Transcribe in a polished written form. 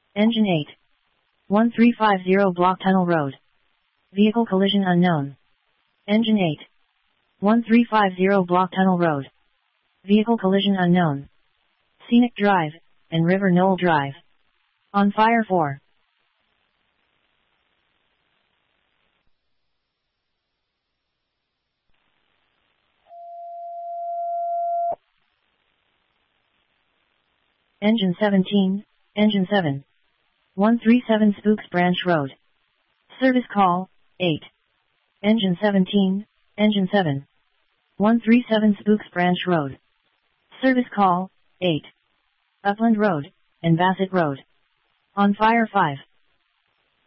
Engine 8. 1350 Block Tunnel Road. Vehicle collision unknown. Engine 8. 1350 Block Tunnel Road. Vehicle collision unknown. Scenic Drive, and River Knoll Drive. On fire 4. Engine 17, Engine 7. 137 Spooks Branch Road. Service call, 8. Engine 17, Engine 7. 137 Spooks Branch Road. Service call, 8. Upland Road, and Bassett Road. On fire 5.